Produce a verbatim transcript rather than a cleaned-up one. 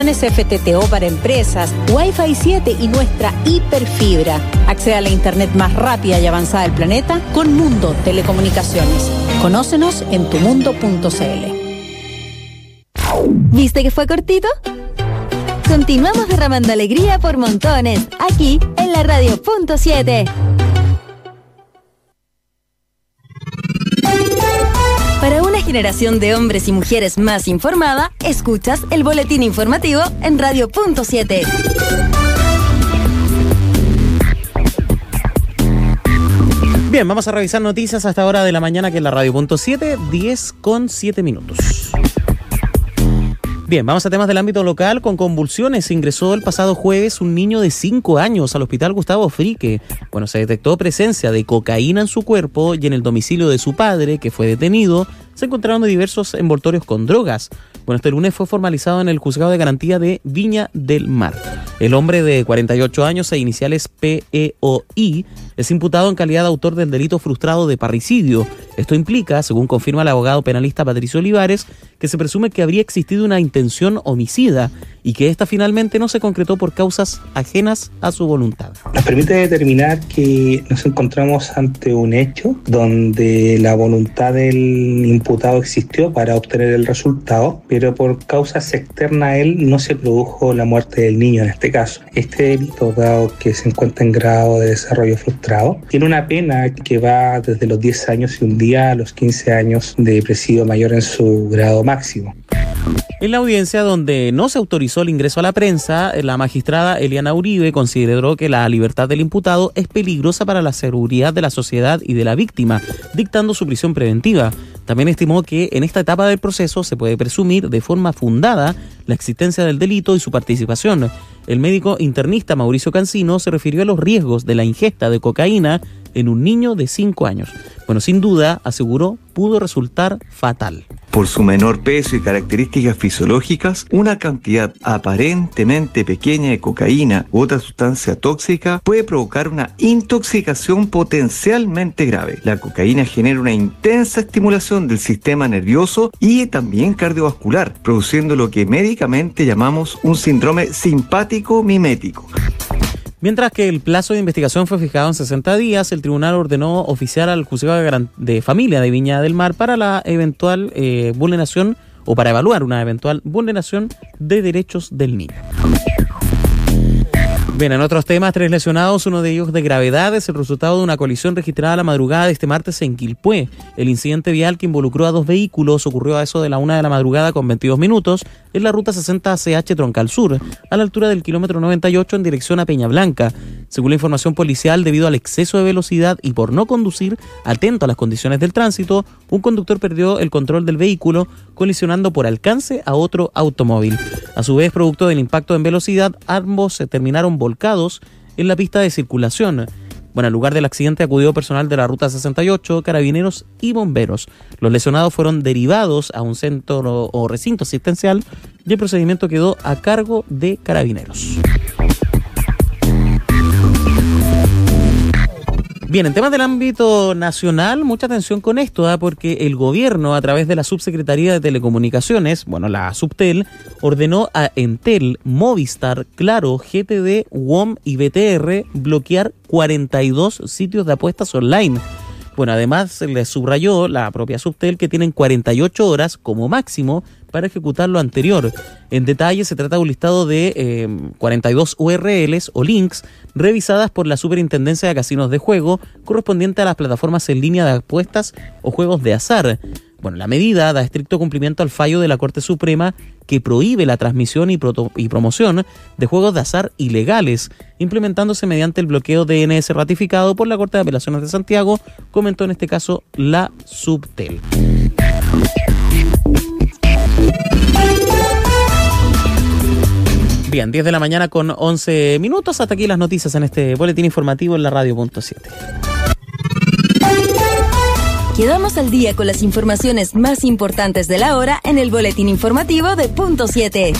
F T T O para empresas, Wi-Fi siete y nuestra hiperfibra. Accede a la internet más rápida y avanzada del planeta con Mundo Telecomunicaciones. Conócenos en tu mundo punto c l. ¿Viste que fue cortito? Continuamos derramando alegría por montones, aquí en la radio punto siete. Para una generación de hombres y mujeres más informada, escuchas el boletín informativo en radio punto siete. Bien, vamos a revisar noticias a esta hora de la mañana que es la radio punto siete, diez con siete minutos. Bien, vamos a temas del ámbito local. Con convulsiones ingresó el pasado jueves un niño de cinco años al hospital Gustavo Frique. Bueno, se detectó presencia de cocaína en su cuerpo y en el domicilio de su padre, que fue detenido, se encontraron diversos envoltorios con drogas. Bueno, este lunes fue formalizado en el Juzgado de Garantía de Viña del Mar. El hombre de cuarenta y ocho años e iniciales P E O I es imputado en calidad de autor del delito frustrado de parricidio. Esto implica, según confirma el abogado penalista Patricio Olivares, que se presume que habría existido una intención homicida y que esta finalmente no se concretó por causas ajenas a su voluntad. Nos permite determinar que nos encontramos ante un hecho donde la voluntad del imputado existió para obtener el resultado, pero por causas externas a él no se produjo la muerte del niño en este caso. Este delito, dado que se encuentra en grado de desarrollo frustrado, tiene una pena que va desde los diez años y un día a los quince años de presidio mayor en su grado máximo. En la audiencia, donde no se autorizó el ingreso a la prensa, la magistrada Eliana Uribe consideró que la libertad del imputado es peligrosa para la seguridad de la sociedad y de la víctima, dictando su prisión preventiva. También estimó que en esta etapa del proceso se puede presumir de forma fundada la existencia del delito y su participación. El médico internista Mauricio Cancino se refirió a los riesgos de la ingesta de cocaína en un niño de cinco años. Bueno, sin duda, aseguró, pudo resultar fatal. Por su menor peso y características fisiológicas, una cantidad aparentemente pequeña de cocaína u otra sustancia tóxica puede provocar una intoxicación potencialmente grave. La cocaína genera una intensa estimulación del sistema nervioso y también cardiovascular, produciendo lo que médicamente llamamos un síndrome simpático mimético. Mientras que el plazo de investigación fue fijado en sesenta días, el tribunal ordenó oficiar al juzgado de, Garan- de familia de Viña del Mar para la eventual eh, vulneración o para evaluar una eventual vulneración de derechos del niño. Bien, en otros temas, tres lesionados, uno de ellos de gravedad, es el resultado de una colisión registrada la madrugada de este martes en Quilpué. El incidente vial que involucró a dos vehículos ocurrió a eso de la una de la madrugada con veintidós minutos en la ruta sesenta C H Troncal Sur, a la altura del kilómetro noventa y ocho en dirección a Peña Blanca. Según la información policial, debido al exceso de velocidad y por no conducir atento a las condiciones del tránsito, un conductor perdió el control del vehículo, colisionando por alcance a otro automóvil. A su vez, producto del impacto en velocidad, ambos se terminaron volcados en la pista de circulación. Bueno, al lugar del accidente acudió personal de la ruta sesenta y ocho, carabineros y bomberos. Los lesionados fueron derivados a un centro o recinto asistencial y el procedimiento quedó a cargo de carabineros. Bien, en temas del ámbito nacional, mucha atención con esto, ¿eh? porque el gobierno, a través de la Subsecretaría de Telecomunicaciones, bueno, la Subtel, ordenó a Entel, Movistar, Claro, G T D, W O M y B T R bloquear cuarenta y dos sitios de apuestas online. Bueno, además les subrayó la propia Subtel que tienen cuarenta y ocho horas como máximo para ejecutar lo anterior. En detalle, se trata de un listado de eh, cuarenta y dos U R Ls o links revisadas por la Superintendencia de Casinos de Juego, correspondiente a las plataformas en línea de apuestas o juegos de azar. Bueno, la medida da estricto cumplimiento al fallo de la Corte Suprema que prohíbe la transmisión y, proto- y promoción de juegos de azar ilegales, implementándose mediante el bloqueo D N S ratificado por la Corte de Apelaciones de Santiago, comentó en este caso la Subtel. Bien, diez de la mañana con once minutos. Hasta aquí las noticias en este boletín informativo en la radio punto siete. Quedamos al día con las informaciones más importantes de la hora en el boletín informativo de Punto siete.